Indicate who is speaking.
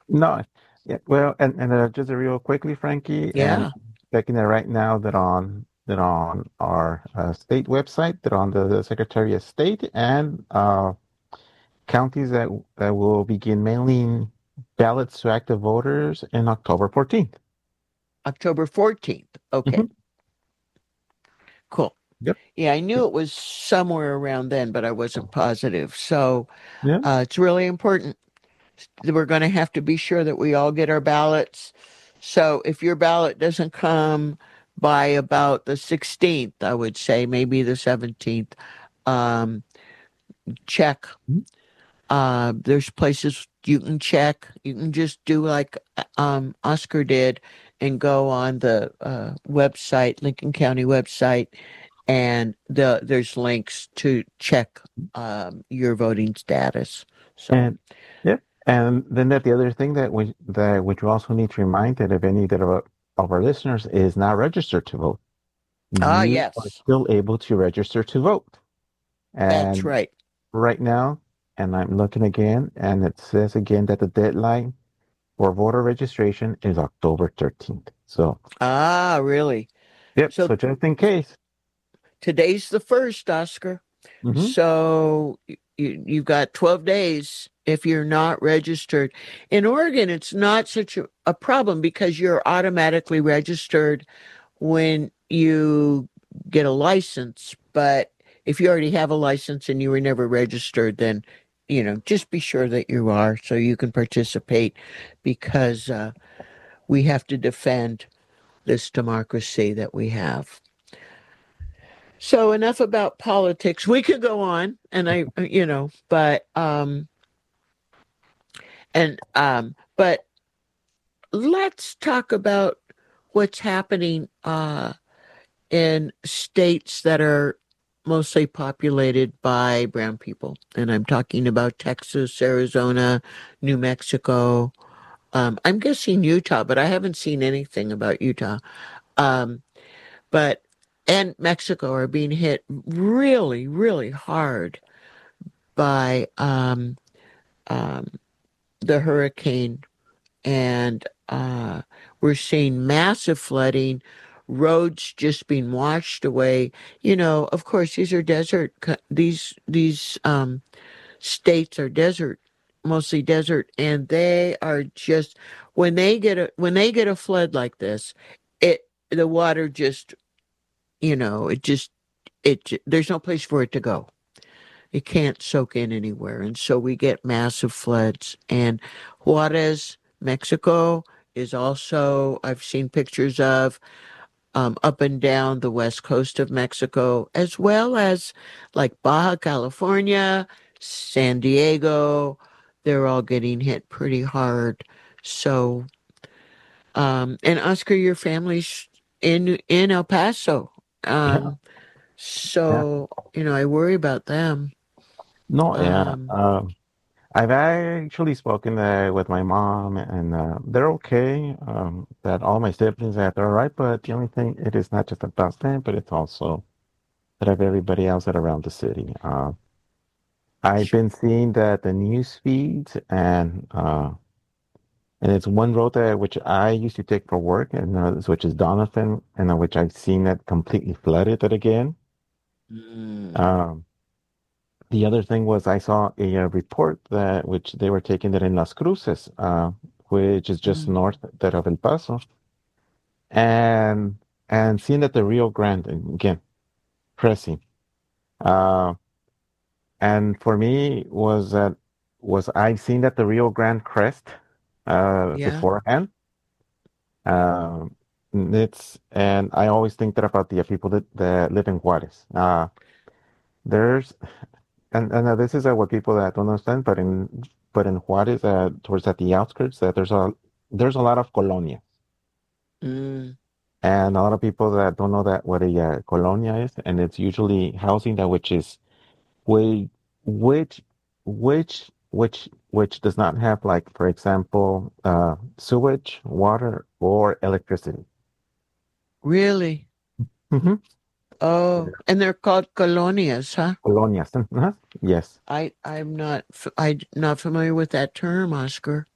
Speaker 1: No, yeah, well, and just real quickly, Frankie, and
Speaker 2: Yeah.
Speaker 1: checking it right now that on our state website, that on the Secretary of State, and counties that will begin mailing ballots to active voters in October 14th.
Speaker 2: October 14th. Okay,
Speaker 1: Hmm.
Speaker 2: cool.
Speaker 1: Yep.
Speaker 2: Yeah, I knew it was somewhere around then, but I wasn't positive. So
Speaker 1: Yeah.
Speaker 2: it's really important that we're going to have to be sure that we all get our ballots. So if your ballot doesn't come by about the 16th, I would say maybe the 17th, um, check.
Speaker 1: Mhm.
Speaker 2: There's places you can check. You can just do like Oscar did and go on the website, Lincoln County website, and there's links to check your voting status. So,
Speaker 1: And yep. And then that the other thing that which we also need to remind that if any that of our listeners is not registered to vote, you are
Speaker 2: yes,
Speaker 1: still able to register to vote.
Speaker 2: that's
Speaker 1: And
Speaker 2: right.
Speaker 1: right now, and I'm looking again, and it says again that the deadline for voter registration is October 13th. So,
Speaker 2: Ah, really?
Speaker 1: yep.
Speaker 2: So
Speaker 1: So just in case.
Speaker 2: today's the first, Oscar.
Speaker 1: Hmm.
Speaker 2: So you've got 12 days if you're not registered. In Oregon, it's not such a problem because you're automatically registered when you get a license. But if you already have a license and you were never registered, then, just be sure that you are so you can participate because we have to defend this democracy that we have. So enough about politics. We could go on and but let's talk about what's happening in states that are mostly populated by brown people. And I'm talking about Texas, Arizona, New Mexico. I'm guessing Utah, but I haven't seen anything about Utah. Um, but and Mexico are being hit really, really hard by um, the hurricane, and we're seeing massive flooding, roads just being washed away. Of course, these are these states are desert, mostly desert, and they are just when they get a flood like this, the water just it just there's no place for it to go. It can't soak in anywhere. And so we get massive floods. And Juarez, Mexico is also, I've seen pictures of up and down the west coast of Mexico, as well as like Baja California, San Diego. They're all getting hit pretty hard. So, and Oscar, your family's in El Paso.
Speaker 1: Yeah.
Speaker 2: Um,
Speaker 1: Yeah.
Speaker 2: so, I worry about them.
Speaker 1: No, yeah.
Speaker 2: Um,
Speaker 1: I've actually spoken with my mom, and they're okay. That all my siblings that are all right, but the only thing it is not just about them, but it's also that of everybody else that around the city. I've been seeing that the news feeds and it's one road that which I used to take for work, and which is Donovan, and which I've seen it completely flooded it again.
Speaker 2: mm,
Speaker 1: Um, the other thing was I saw a report that which they were taking it in Las Cruces, which is just
Speaker 2: mm.
Speaker 1: north there of El Paso, and seeing that the Rio Grande again pressing. Uh, and for me was I've seen that the Rio Grande crest
Speaker 2: Yeah.
Speaker 1: beforehand. And I always think that about the people that live in Juarez. There's and this is what people that don't understand, but in Juarez, towards at the outskirts, that there's a lot of colonia,
Speaker 2: Mm.
Speaker 1: and a lot of people that don't know that what a colonia is, and it's usually housing that which which which does not have, like, for example, sewage, water, or electricity.
Speaker 2: Really?
Speaker 1: Hmm.
Speaker 2: Oh, and they're called colonias, huh?
Speaker 1: Colonias. Yes.
Speaker 2: I'm not familiar with that term, Oscar.